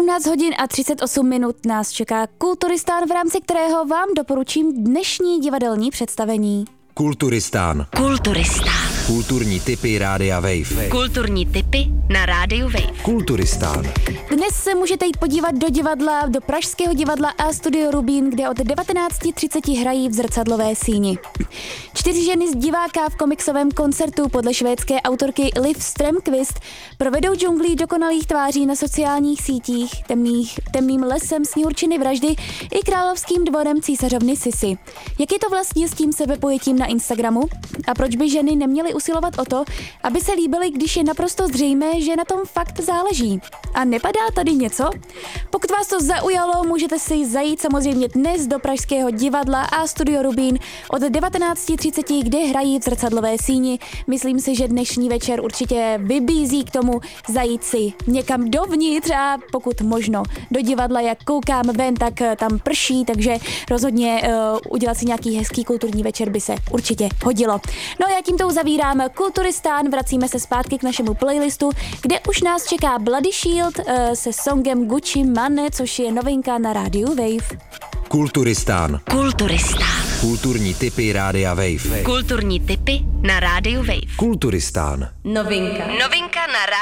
18 hodin a 38 minut nás čeká Kulturistán, v rámci kterého vám doporučím dnešní divadelní představení. Kulturistán. Kulturní tipy Rádia Wave. Kulturní tipy na Rádiu Wave. Kulturistán. Dnes se můžete jít podívat do divadla, do Pražského divadla a Studio Rubín, kde od 19:30 hrají v Zrcadlové síni. 4 ženy z diváka v komiksovém koncertu podle švédské autorky Liv Strömquist provedou džunglí dokonalých tváří na sociálních sítích, temným lesem Sněhurčiny vraždy i královským dvorem císařovny Sisy. Jak je to vlastně s tím sebepojetím na Instagramu? A proč by ženy neměly usilovat o to, aby se líbily, když je naprosto zřejmé, že na tom fakt záleží? A nepadá tady něco? Pokud vás to zaujalo, můžete si zajít samozřejmě dnes do Pražského divadla a Studio Rubín od 19:30, kde hrají v Zrcadlové síni. Myslím si, že dnešní večer určitě vybízí k tomu zajít si někam dovnitř a pokud možno do divadla. Jak koukám ven, tak tam prší, takže rozhodně udělat si nějaký hezký kulturní večer by se určitě hodilo. No a já tímto uzavírám Kulturistán, vracíme se zpátky k našemu playlistu, kde už nás čeká Bloody Shield se songem Gucci Mane, což je novinka na rádiu Wave. Kulturistán. Kulturní tipy Rádia Wave. Kulturní tipy na Rádiu Wave. Kulturistán. Novinka na